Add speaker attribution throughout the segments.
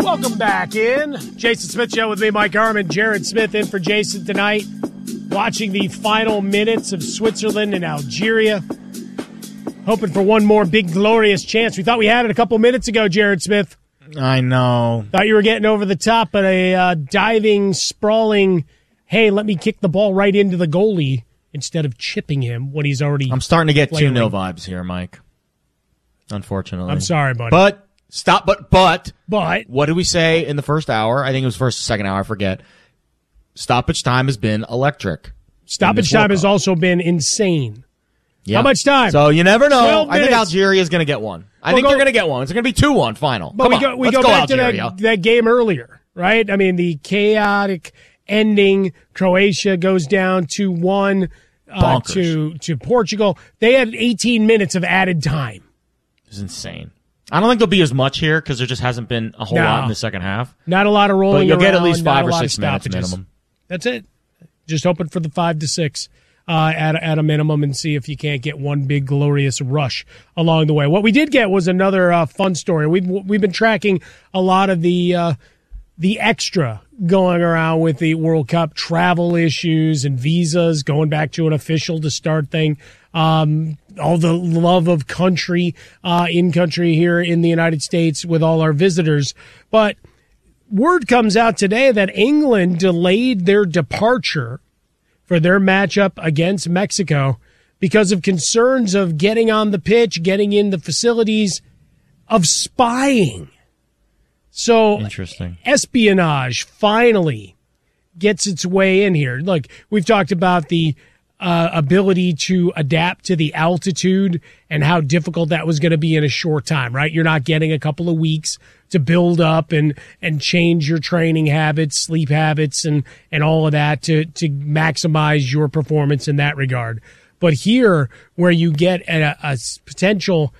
Speaker 1: Welcome back in. Jason Smith Show with me, Mike Harmon. Jared Smith in for Jason tonight. Watching the final minutes of Switzerland and Algeria. Hoping for one more big, glorious chance. We thought we had it a couple minutes ago, Jared Smith.
Speaker 2: I know.
Speaker 1: Thought you were getting over the top, but a diving, sprawling, hey, let me kick the ball right into the goalie instead of chipping him when he's already
Speaker 2: I'm starting to get
Speaker 1: flailing.
Speaker 2: 2-0 vibes here, Mike. Unfortunately.
Speaker 1: I'm sorry, buddy.
Speaker 2: But what did we say in the first hour? I think it was first or second hour, I forget. Stoppage time has been electric.
Speaker 1: Stoppage time has also been insane.
Speaker 2: Yep.
Speaker 1: How much time?
Speaker 2: So you never know.
Speaker 1: 12
Speaker 2: I think
Speaker 1: minutes.
Speaker 2: Algeria is going to get one. I think they're going to get one. It's going to be 2-1 final.
Speaker 1: But we go back
Speaker 2: Algeria.
Speaker 1: to that game earlier, right? I mean, the chaotic ending. Croatia goes down 2-1 to Portugal. They had 18 minutes of added time.
Speaker 2: It's insane. I don't think there'll be as much here because there just hasn't been a whole lot in the second half.
Speaker 1: Not a lot of rolling around.
Speaker 2: But you'll get at least 5 or
Speaker 1: not a lot
Speaker 2: 6
Speaker 1: of
Speaker 2: minutes
Speaker 1: stoppages.
Speaker 2: minimum.
Speaker 1: That's it. Just hoping for the 5 to 6 at a minimum and see if you can't get one big glorious rush along the way. What we did get was another fun story. We've been tracking a lot of the extra going around with the World Cup, travel issues and visas, going back to an official to start thing. All the love of country in country here in the United States with all our visitors. But word comes out today that England delayed their departure for their matchup against Mexico because of concerns of getting on the pitch, getting in the facilities, of spying. So
Speaker 2: interesting.
Speaker 1: Espionage finally gets its way in here. Look, we've talked about the ability to adapt to the altitude and how difficult that was going to be in a short time, right? You're not getting a couple of weeks to build up and change your training habits, sleep habits, and all of that to maximize your performance in that regard. But here, where you get a potential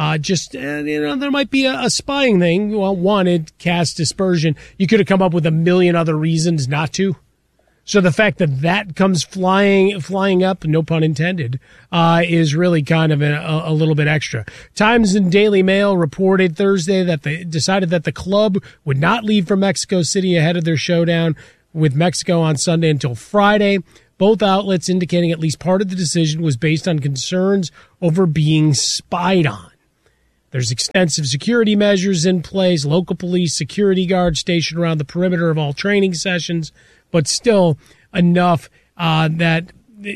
Speaker 1: there might be a spying thing. Well, one, it casts dispersion. You could have come up with a million other reasons not to. So the fact that comes flying up, no pun intended, is really kind of a little bit extra. Times and Daily Mail reported Thursday that they decided that the club would not leave for Mexico City ahead of their showdown with Mexico on Sunday until Friday. Both outlets indicating at least part of the decision was based on concerns over being spied on. There's extensive security measures in place, local police, security guards stationed around the perimeter of all training sessions, but still enough that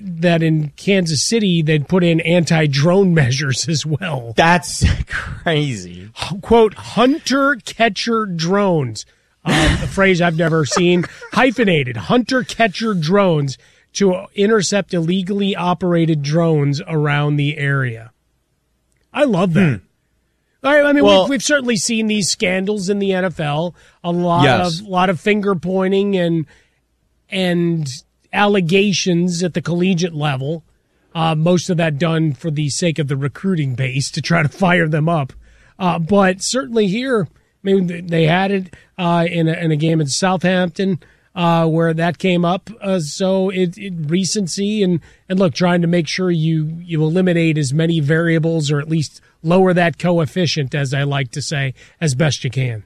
Speaker 1: in Kansas City they'd put in anti-drone measures as well.
Speaker 2: That's crazy.
Speaker 1: Quote, hunter-catcher drones, a phrase I've never seen, hyphenated, hunter-catcher drones to intercept illegally operated drones around the area. I love that. I mean, we've certainly seen these scandals in the NFL. A lot of finger pointing and allegations at the collegiate level. Most of that done for the sake of the recruiting base to try to fire them up. But certainly here, I mean, they had it in a game in Southampton where that came up. So it recency and look, trying to make sure you eliminate as many variables or at least lower that coefficient, as I like to say, as best you can.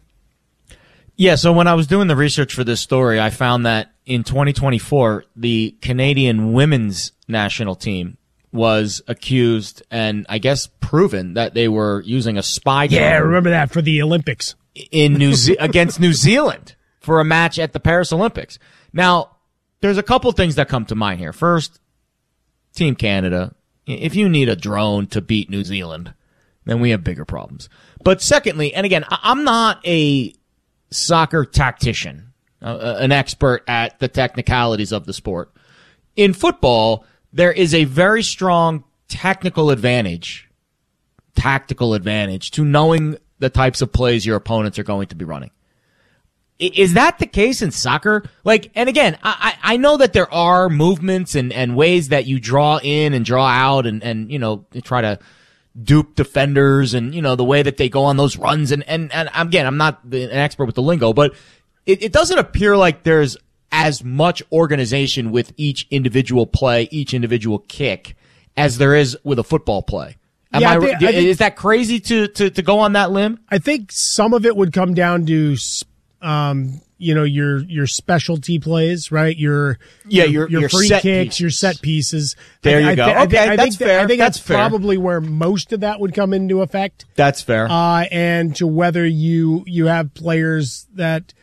Speaker 2: Yeah, so when I was doing the research for this story, I found that in 2024, the Canadian women's national team was accused and I guess proven that they were using a spy drone.
Speaker 1: Yeah, remember that for the Olympics
Speaker 2: in against New Zealand for a match at the Paris Olympics. Now, there's a couple things that come to mind here. First, Team Canada, if you need a drone to beat New Zealand, then we have bigger problems. But secondly, and again, I'm not a soccer tactician, an expert at the technicalities of the sport. In football, there is a very strong tactical advantage to knowing the types of plays your opponents are going to be running. Is that the case in soccer? And again, I know that there are movements and ways that you draw in and draw out and try to dupe defenders and, the way that they go on those runs. And again, I'm not an expert with the lingo, but it doesn't appear like there's as much organization with each individual play, each individual kick as there is with a football play. Is that crazy to go on that limb?
Speaker 1: I think some of it would come down to your specialty plays, right? Your free
Speaker 2: set
Speaker 1: kicks,
Speaker 2: pieces.
Speaker 1: your set pieces.
Speaker 2: There you go. Okay, that's fair.
Speaker 1: I think
Speaker 2: That's fair.
Speaker 1: probably where most of that would come into effect.
Speaker 2: That's fair.
Speaker 1: And to whether you have players that,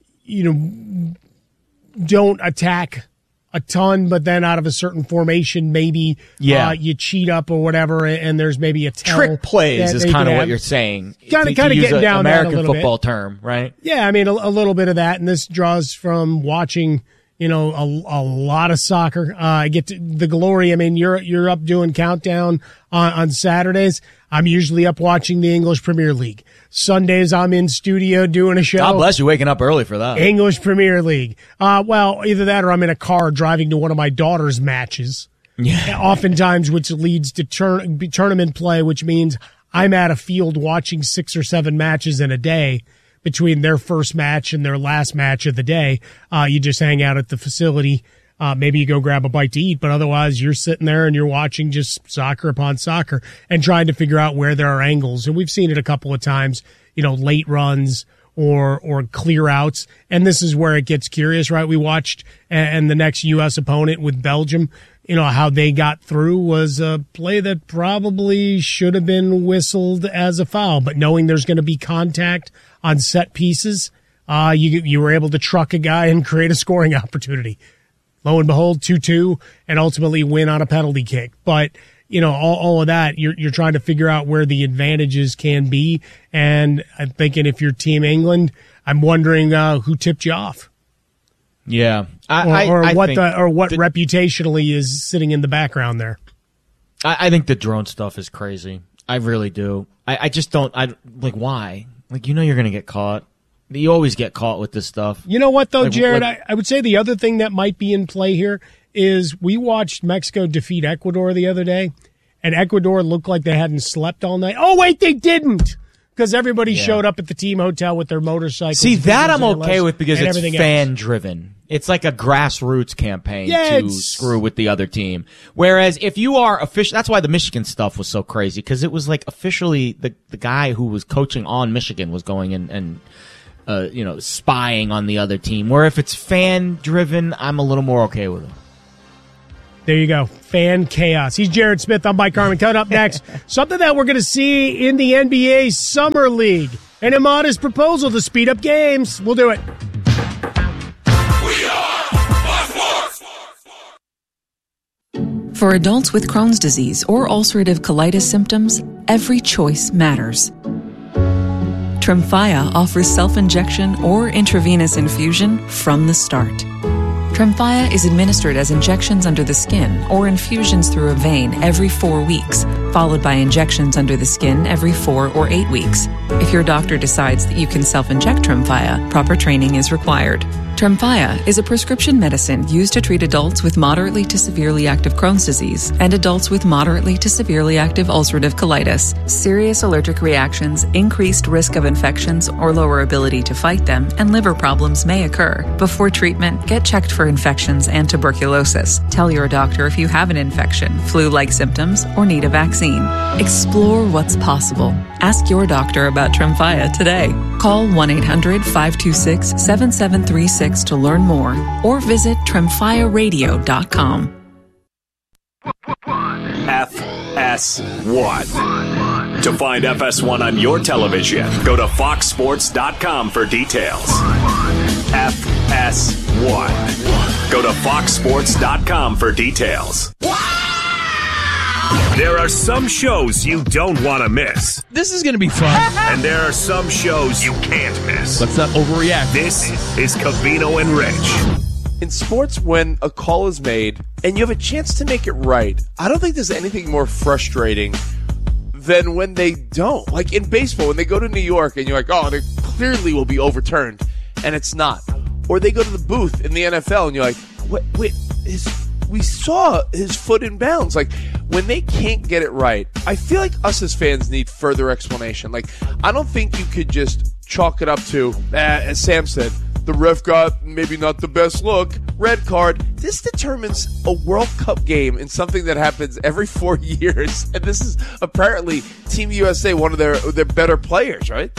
Speaker 1: don't attack a ton, but then out of a certain formation, maybe you cheat up or whatever, and there's maybe a
Speaker 2: trick plays is kind of what you're saying.
Speaker 1: Kind of getting down
Speaker 2: American
Speaker 1: that a little
Speaker 2: football
Speaker 1: bit.
Speaker 2: term, right?
Speaker 1: Yeah, I mean a little bit of that, and this draws from watching a lot of soccer. I get to the glory. I mean, you're up doing countdown on Saturdays. I'm usually up watching the English Premier League. Sundays, I'm in studio doing a show.
Speaker 2: God bless you waking up early for that.
Speaker 1: English Premier League. Well, either that or I'm in a car driving to one of my daughter's matches.
Speaker 2: Yeah.
Speaker 1: Oftentimes, which leads to tournament play, which means I'm at a field watching 6 or 7 matches in a day between their first match and their last match of the day. You just hang out at the facility. Maybe you go grab a bite to eat, but otherwise you're sitting there and you're watching just soccer upon soccer and trying to figure out where there are angles. And we've seen it a couple of times, late runs or clear outs. And this is where it gets curious, right? We watched and the next U.S. opponent with Belgium, how they got through was a play that probably should have been whistled as a foul, but knowing there's going to be contact on set pieces, you were able to truck a guy and create a scoring opportunity. Lo and behold, 2-2, and ultimately win on a penalty kick. But, all of that, you're trying to figure out where the advantages can be. And I'm thinking if you're Team England, I'm wondering who tipped you off.
Speaker 2: Yeah.
Speaker 1: What reputationally is sitting in the background there.
Speaker 2: I think the drone stuff is crazy. I really do. I just don't, why? You're going to get caught. You always get caught with this stuff.
Speaker 1: You know what, though, Jared? I would say the other thing that might be in play here is we watched Mexico defeat Ecuador the other day, and Ecuador looked like they hadn't slept all night. Oh, wait, they didn't, because everybody showed up at the team hotel with their motorcycles.
Speaker 2: See, that I'm okay with because it's fan-driven. It's like a grassroots campaign to screw with the other team. Whereas if you are official, that's why the Michigan stuff was so crazy, because it was like officially the guy who was coaching on Michigan was going in and spying on the other team. Where if it's fan-driven, I'm a little more okay with it.
Speaker 1: There you go. Fan chaos. He's Jared Smith. I'm Mike Carmen. Coming up next, something that we're going to see in the NBA Summer League. An immodest proposal to speed up games. We'll do it.
Speaker 3: We are Fox Sports.
Speaker 4: For adults with Crohn's disease or ulcerative colitis symptoms, every choice matters. Tremfya offers self-injection or intravenous infusion from the start. Tremfya is administered as injections under the skin or infusions through a vein every 4 weeks, followed by injections under the skin every 4 or 8 weeks. If your doctor decides that you can self-inject Tremfya, proper training is required. Tremfya is a prescription medicine used to treat adults with moderately to severely active Crohn's disease and adults with moderately to severely active ulcerative colitis. Serious allergic reactions, increased risk of infections or lower ability to fight them, and liver problems may occur. Before treatment, get checked for infections and tuberculosis. Tell your doctor if you have an infection, flu-like symptoms, or need a vaccine. Explore what's possible. Ask your doctor about Tremfya today. Call 1-800-526-7736 to learn more, or visit TremfyaRadio.com.
Speaker 3: FS1. To find FS1 on your television, go to FoxSports.com for details. FS1. Go to FoxSports.com for details. There are some shows you don't want to miss.
Speaker 5: This is going to be fun.
Speaker 3: And there are some shows you can't miss.
Speaker 5: Let's not overreact.
Speaker 3: This is Covino and Rich.
Speaker 6: In sports, when a call is made and you have a chance to make it right, I don't think there's anything more frustrating than when they don't. Like in baseball, when they go to New York and you're like, oh, they clearly will be overturned, and it's not. Or they go to the booth in the NFL and you're like, wait, we saw his foot in bounds. Like, when they can't get it right, I feel like us as fans need further explanation. Like, I don't think you could just chalk it up to, as Sam said, the ref got maybe not the best look, red card. This determines a World Cup game in something that happens every 4 years. And this is apparently Team USA, one of their better players, right?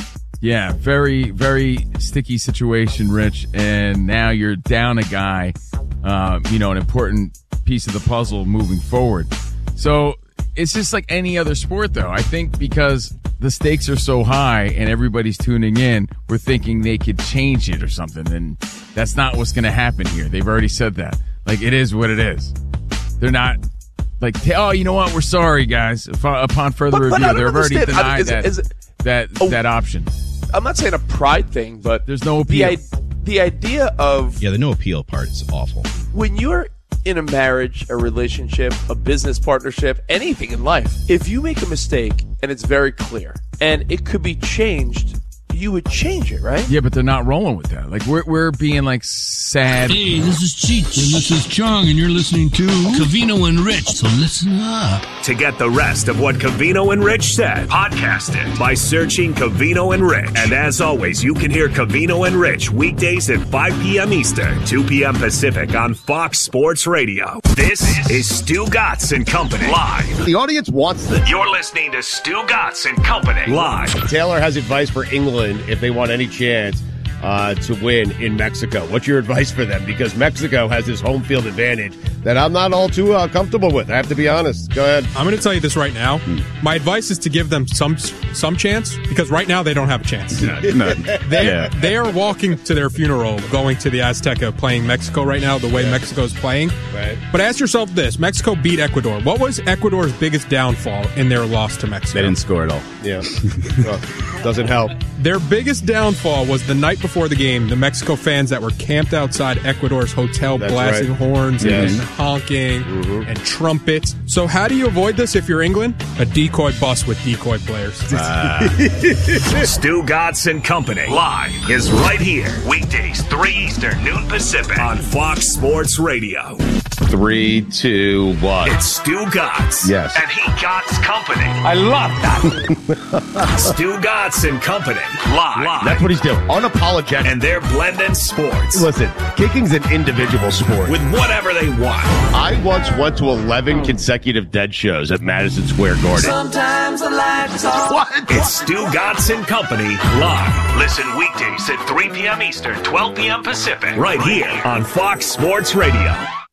Speaker 5: Yeah, very, very sticky situation, Rich. And now you're down a guy, an important piece of the puzzle moving forward. So it's just like any other sport, though. I think because the stakes are so high and everybody's tuning in, we're thinking they could change it or something. And that's not what's going to happen here. They've already said that. Like, it is what it is. They're not like, oh, you know what? We're sorry, guys. Upon further review, they've already denied that option.
Speaker 6: I'm not saying a pride thing, but
Speaker 5: there's no appeal.
Speaker 6: The idea of
Speaker 7: the no appeal part is awful.
Speaker 6: When you're in a marriage, a relationship, a business partnership, anything in life, if you make a mistake and it's very clear and it could be changed, you would change it, right?
Speaker 5: Yeah, but they're not rolling with that. Like, we're being like sad.
Speaker 8: Hey, this is Cheech and this is Chung, and you're listening to Covino and Rich, so listen up.
Speaker 3: To get the rest of what Covino and Rich said, podcast it by searching Covino and Rich. And as always, you can hear Covino and Rich weekdays at 5 p.m. Eastern, 2 p.m. Pacific on Fox Sports Radio. This is Stu Gatz and Company live.
Speaker 9: The audience wants this.
Speaker 3: You're listening to Stu Gatz and Company live.
Speaker 9: Taylor has advice for England if they want any chance to win in Mexico. What's your advice for them? Because Mexico has this home field advantage that I'm not all too comfortable with. I have to be honest. Go ahead.
Speaker 10: I'm going to tell you this right now. My advice is to give them some chance, because right now they don't have a chance. They are walking to their funeral going to the Azteca playing Mexico right now, the way Mexico's playing.
Speaker 9: Right.
Speaker 10: But ask yourself this. Mexico beat Ecuador. What was Ecuador's biggest downfall in their loss to Mexico?
Speaker 7: They didn't score at all.
Speaker 9: Yeah. Well, doesn't help.
Speaker 10: Their biggest downfall was the night before the game, the Mexico fans that were camped outside Ecuador's hotel blasting horns and honking and trumpets. So how do you avoid this if you're England? A decoy bus with decoy players.
Speaker 3: Stu Gatz and Company live is right here. Weekdays, 3 Eastern, noon Pacific on Fox Sports Radio.
Speaker 9: 3, 2, 1.
Speaker 3: It's Stu Gatz.
Speaker 9: Yes.
Speaker 3: And he Gatz Company.
Speaker 9: I love that.
Speaker 3: Stu Gatz and Company live.
Speaker 9: That's what he's doing. Unapologetic.
Speaker 3: And they're blending sports.
Speaker 9: Listen, kicking's an individual sport.
Speaker 3: With whatever they want.
Speaker 9: I once went to 11 consecutive Dead shows at Madison Square Garden.
Speaker 3: Sometimes the lights off. What? It's Stu Gatz and Company live. Listen weekdays at 3 p.m. Eastern, 12 p.m. Pacific. Right here on Fox Sports Radio.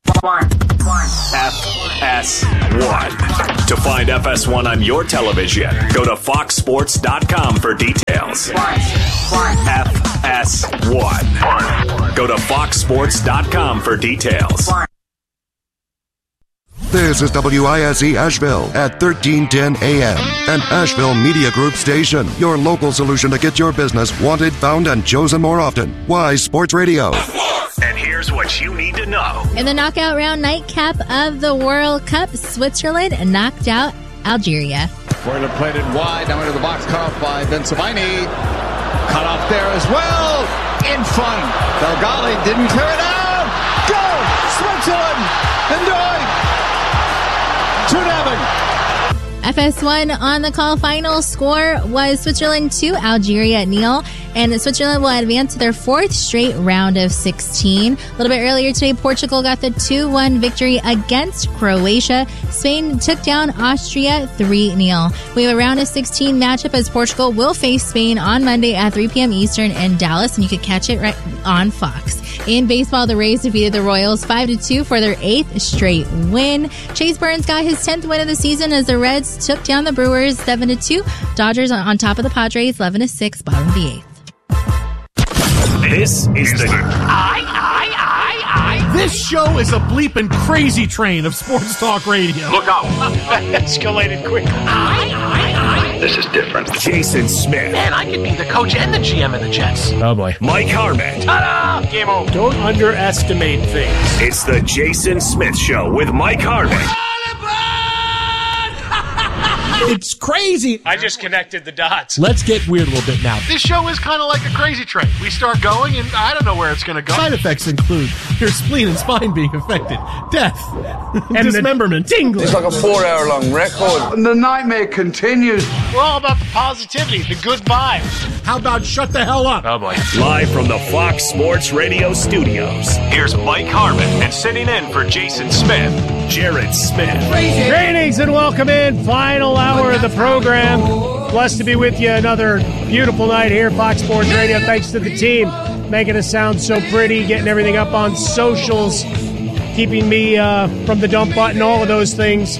Speaker 3: FS1. To find FS1 on your television, go to foxsports.com for details. FS1. Go to foxsports.com for details.
Speaker 11: This is WISE Asheville at 1310 AM, an Asheville Media Group station. Your local solution to get your business wanted, found, and chosen more often. Wise Sports Radio.
Speaker 3: And here's what you need to know.
Speaker 12: In the knockout round nightcap of the World Cup, Switzerland knocked out Algeria.
Speaker 13: Boiler plated wide, now into the box, cut off by Bensebaini. Cut off there as well. In front. Delgali didn't clear it out. Go! Switzerland! Enjoy! 2-0.
Speaker 12: FS1 on the call. Final score was Switzerland 2, Algeria 0, and Switzerland will advance to their fourth straight round of 16. A little bit earlier today, Portugal got the 2-1 victory against Croatia. Spain took down Austria 3-0. We have a round of 16 matchup as Portugal will face Spain on Monday at 3 p.m. Eastern in Dallas, and you can catch it right on Fox. In baseball, the Rays defeated the Royals 5-2 for their 8th straight win. Chase Burns got his 10th win of the season as the Reds took down the Brewers 7-2. Dodgers on top of the Padres 11-6, bottom of the 8th.
Speaker 3: This is the
Speaker 14: This show is a bleeping crazy train of sports talk radio.
Speaker 3: Look out.
Speaker 14: Escalated quickly.
Speaker 3: This is different. Jason Smith.
Speaker 14: Man, I could be the coach and the GM of the Jets.
Speaker 1: Oh, boy.
Speaker 3: Mike Harmon.
Speaker 14: Ta-da! Game over.
Speaker 1: Don't underestimate things.
Speaker 3: It's the Jason Smith Show with Mike Harmon.
Speaker 14: It's crazy.
Speaker 1: I just connected the dots.
Speaker 14: Let's get weird a little bit now. This show is kind of like a crazy train. We start going, and I don't know where it's going to go. Side effects include your spleen and spine being affected, death, and dismemberment, tingling.
Speaker 15: It's like a 4-hour-long record. And the nightmare continues.
Speaker 14: We're all about the positivity, the good vibes. How about shut the hell up?
Speaker 3: Oh, boy. Live from the Fox Sports Radio studios, here's Mike Harmon, and sitting in for Jason Smith, Jared Smith.
Speaker 1: Greetings and welcome in. Final hour of the program. Blessed to be with you another beautiful night here, Fox Sports Radio. Thanks to the team making us sound so pretty, getting everything up on socials, keeping me from the dump button, all of those things.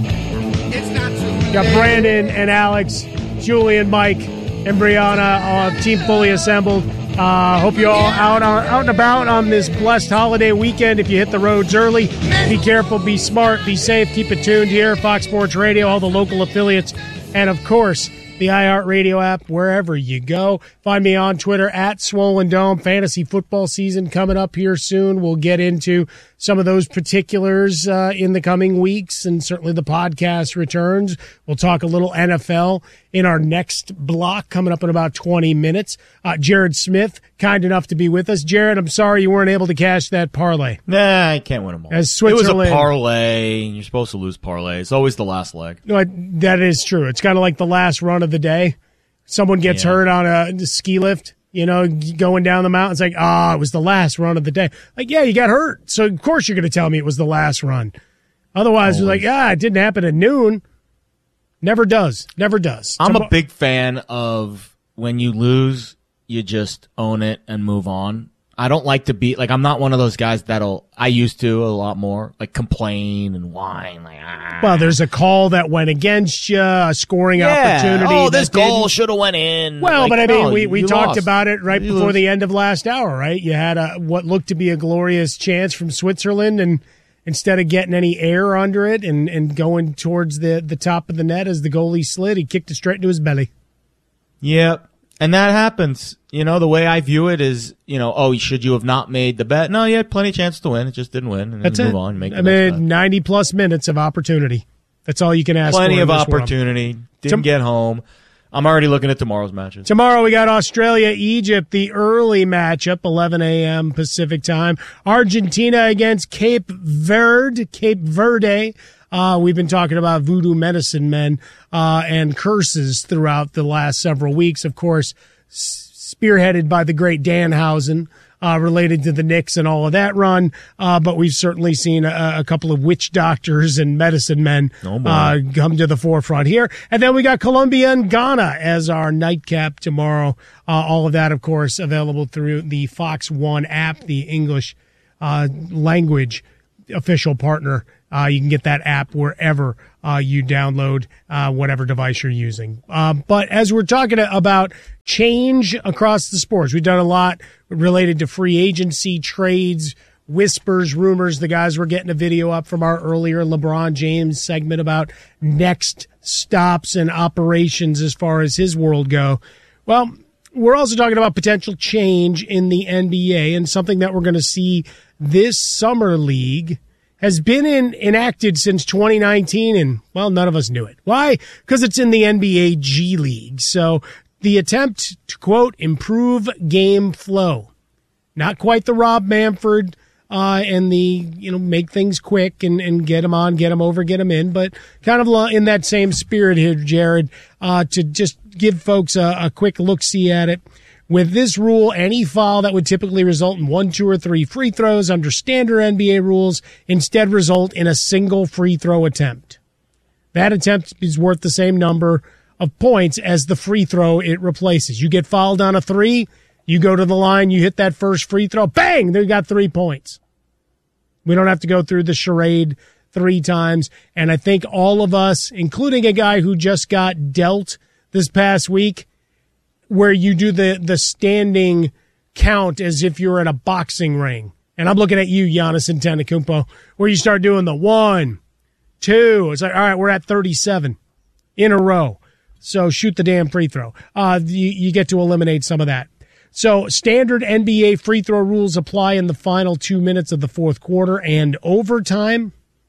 Speaker 1: Got Brandon and Alex, Julian, Mike, and Brianna, team fully assembled. Hope you're all out and about on this blessed holiday weekend. If you hit the roads early, be careful, be smart, be safe, keep it tuned here, Fox Sports Radio, all the local affiliates, and of course, the iHeartRadio app, wherever you go. Find me on Twitter at Swollen Dome. Fantasy football season coming up here soon. We'll get into some of those particulars in the coming weeks, and certainly the podcast returns. We'll talk a little NFL in our next block coming up in about 20 minutes. Jared Smith, kind enough to be with us. Jared, I'm sorry you weren't able to cash that parlay.
Speaker 2: Nah, I can't win them all.
Speaker 1: As Switzerland,
Speaker 2: it was a parlay. You're supposed to lose parlay. It's always the last leg.
Speaker 1: No, that is true. It's kind of like the last run of the day. Someone gets hurt on a ski lift, going down the mountain. It's like, it was the last run of the day. Like, yeah, you got hurt. So, of course, you're going to tell me it was the last run. Otherwise, you're like, it didn't happen at noon. Never does. Never does.
Speaker 2: I'm a big fan of when you lose, you just own it and move on. I don't like to be, I'm not one of those guys I used to a lot more, complain and whine.
Speaker 1: Well, there's a call that went against you, a scoring opportunity.
Speaker 2: Oh, this goal should have went in.
Speaker 1: Well, but I mean, we talked about it right before the end of last hour, right? You had what looked to be a glorious chance from Switzerland, and instead of getting any air under it and going towards the top of the net as the goalie slid, he kicked it straight into his belly.
Speaker 2: Yep. And that happens. The way I view it is, should you have not made the bet? No, you had plenty of chance to win. It just didn't win. And
Speaker 1: That's
Speaker 2: then
Speaker 1: it.
Speaker 2: Move on. Make
Speaker 1: 90-plus minutes of opportunity. That's all you can ask for.
Speaker 2: Plenty of opportunity. Didn't get home. I'm already looking at tomorrow's matches.
Speaker 1: Tomorrow we got Australia, Egypt, the early matchup, 11 a.m. Pacific time. Argentina against Cape Verde. We've been talking about voodoo medicine men and curses throughout the last several weeks, of course, spearheaded by the great Danhausen, related to the Knicks and all of that run. But we've certainly seen a couple of witch doctors and medicine men come to the forefront here. And then we got Colombia and Ghana as our nightcap tomorrow. All of that, of course, available through the Fox One app, the English language official partner. You can get that app wherever you download whatever device you're using. But as we're talking about change across the sports, we've done a lot related to free agency, trades, whispers, rumors. The guys were getting a video up from our earlier LeBron James segment about next stops and operations as far as his world go. Well, we're also talking about potential change in the NBA, and something that we're going to see this summer league has been enacted since 2019, and, well, none of us knew it. Why? Because it's in the NBA G League. So the attempt to, quote, improve game flow. Not quite the Rob Manfred and the, make things quick and get them on, get them over, get them in, but kind of in that same spirit here, Jared, to just give folks a quick look-see at it. With this rule, any foul that would typically result in 1, 2, or 3 free throws under standard NBA rules instead result in a single free throw attempt. That attempt is worth the same number of points as the free throw it replaces. You get fouled on a 3, you go to the line, you hit that first free throw, bang, they got 3 points. We don't have to go through the charade 3 times. And I think all of us, including a guy who just got dealt this past week, where you do the standing count as if you're in a boxing ring. And I'm looking at you, Giannis Antetokounmpo, where you start doing the 1, 2. It's like, all right, we're at 37 in a row. So shoot the damn free throw. You get to eliminate some of that. So standard NBA free throw rules apply in the final 2 minutes of the fourth quarter and overtime.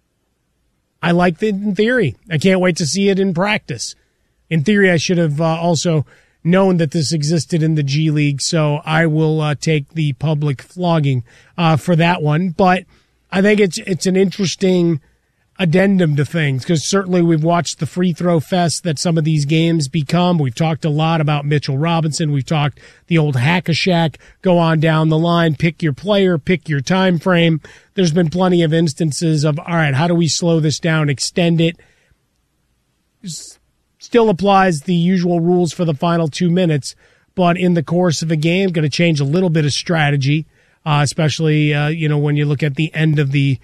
Speaker 1: I like it in theory. I can't wait to see it in practice. In theory, I should have also known that this existed in the G League, so I will take the public flogging for that one. But I think it's an interesting addendum to things, because certainly we've watched the free throw fest that some of these games become. We've talked a lot about Mitchell Robinson. We've talked the old hack-a-shack, go on down the line, pick your player, pick your time frame. There's been plenty of instances of, all right, how do we slow this down, extend it? still applies the usual rules for the final 2 minutes, but in the course of a game, going to change a little bit of strategy, especially when you look at the end of the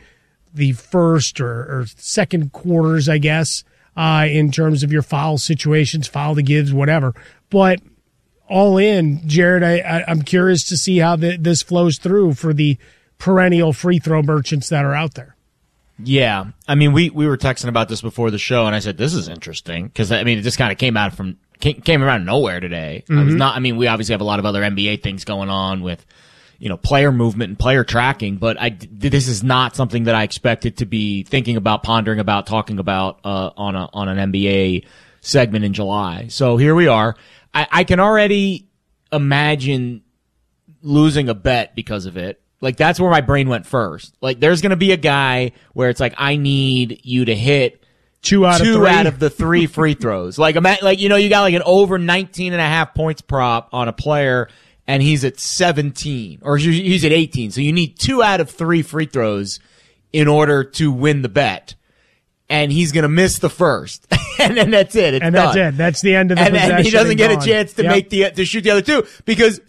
Speaker 1: first or second quarters, I guess, in terms of your foul situations, foul to gives, whatever. But all in, Jared, I'm curious to see how this flows through for the perennial free throw merchants that are out there.
Speaker 2: Yeah. I mean, we were texting about this before the show, and I said, this is interesting, because, I mean, it just kind of came around of nowhere today.
Speaker 1: Mm-hmm.
Speaker 2: We obviously have a lot of other NBA things going on with, player movement and player tracking, but this is not something that I expected to be thinking about, pondering about, talking about on an NBA segment in July. So here we are. I can already imagine losing a bet because of it. Like, that's where my brain went first. Like, there's going to be a guy where it's like, I need you to hit
Speaker 1: two out
Speaker 2: of the 3 free throws. Like, you got like an over 19.5 points prop on a player, and he's at 17, or he's at 18. So you need 2 out of 3 free throws in order to win the bet. And he's going to miss the first. And then that's it. It's
Speaker 1: and
Speaker 2: done.
Speaker 1: That's it. That's the end of the possession.
Speaker 2: And he doesn't get a chance to
Speaker 1: Yep.
Speaker 2: to shoot the other 2, because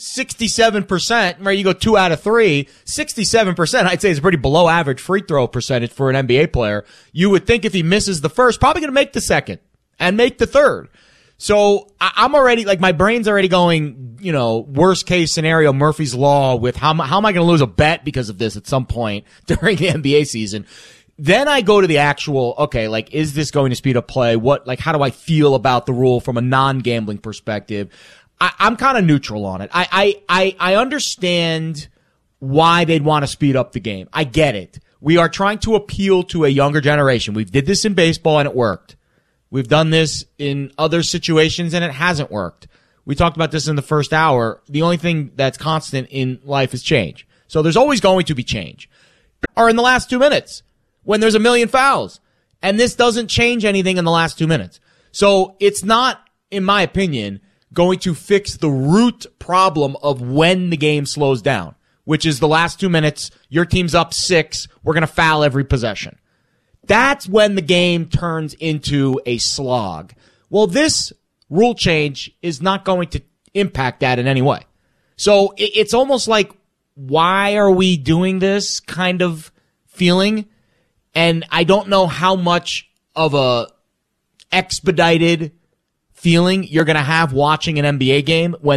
Speaker 2: 67%, right? You go 2 out of 3, 67%, I'd say, is a pretty below average free throw percentage for an NBA player. You would think if he misses the first, probably going to make the second and make the third. So I'm already, like, my brain's already going, worst case scenario, Murphy's Law, with how am I going to lose a bet because of this at some point during the NBA season? Then I go to the actual, okay, like, is this going to speed up play? How do I feel about the rule from a non-gambling perspective? I'm kind of neutral on it. I understand why they'd want to speed up the game. I get it. We are trying to appeal to a younger generation. We did this in baseball and it worked. We've done this in other situations and it hasn't worked. We talked about this in the first hour. The only thing that's constant in life is change. So there's always going to be change. Or in the last 2 minutes, when there's a million fouls. And this doesn't change anything in the last 2 minutes. So it's not, in my opinion, going to fix the root problem of when the game slows down, which is the last 2 minutes, your team's up 6, we're going to foul every possession. That's when the game turns into a slog. Well, this rule change is not going to impact that in any way. So it's almost like, why are we doing this kind of feeling? And I don't know how much of a expedited feeling you're going to have watching an NBA game when